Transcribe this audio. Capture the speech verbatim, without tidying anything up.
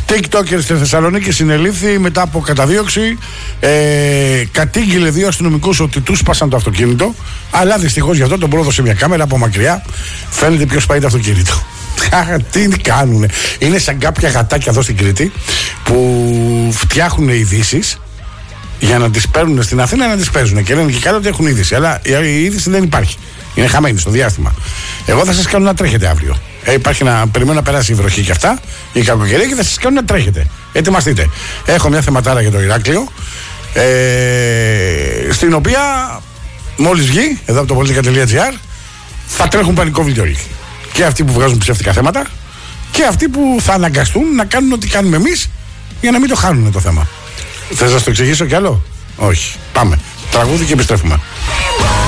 TikToker στη Θεσσαλονίκη συνελήφθη μετά από καταδίωξη. Ε, κατήγγειλε δύο αστυνομικούς ότι του σπάσαν το αυτοκίνητο. Αλλά δυστυχώς γι' αυτό τον πρόδωσε μια κάμερα από μακριά. Φαίνεται ποιος πάει το αυτοκίνητο. Τι κάνουνε. Είναι σαν κάποια γατάκια εδώ στην Κρήτη που φτιάχνουν ειδήσεις για να τις παίρνουν στην Αθήνα να τις παίζουν. Και λένε και καλά ότι έχουν είδηση. Αλλά η είδηση δεν υπάρχει. Είναι χαμένη στο διάστημα. Εγώ θα σας κάνω να τρέχετε αύριο. Ε, υπάρχει να περιμένω να περάσει η βροχή και αυτά, η κακοκαιρία, και θα σας κάνω να τρέχετε. Ετοιμαστείτε. Έχω μια θεματάρα για το Ηράκλειο, ε, στην οποία μόλις βγει, εδώ από το πολιτικά τελεία τζι άρ, θα τρέχουν πανικό βίντεο όλοι. Και αυτοί που βγάζουν ψεύτικα θέματα και αυτοί που θα αναγκαστούν να κάνουν ό,τι κάνουμε εμείς για να μην το χάνουν το θέμα. Θες να σας το εξηγήσω κι άλλο? Όχι. Πάμε. Τραγούδι και επιστρέφουμε.